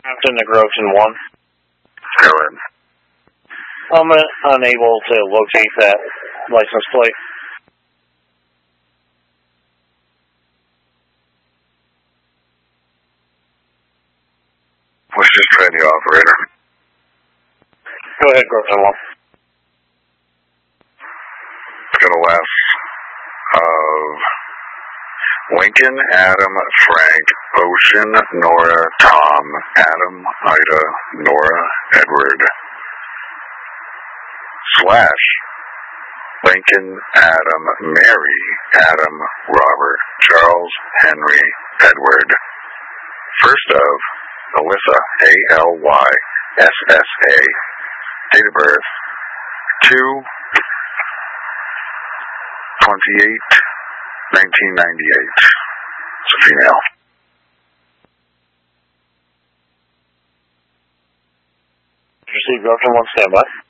Captain to Groton 1. Go ahead. I'm unable to locate that license plate. Let's just try the operator. Go ahead, Groton 1. Got a last of Lincoln, Adam, Frank, Ocean, Nora, Tom, Adam, Ida, Nora, Edward, / Lincoln, Adam, Mary, Adam, Robert, Charles, Henry, Edward. First of Alyssa, ALYSSA, date of birth 2/28/1998. It's a female. Receive Groton 1, standby.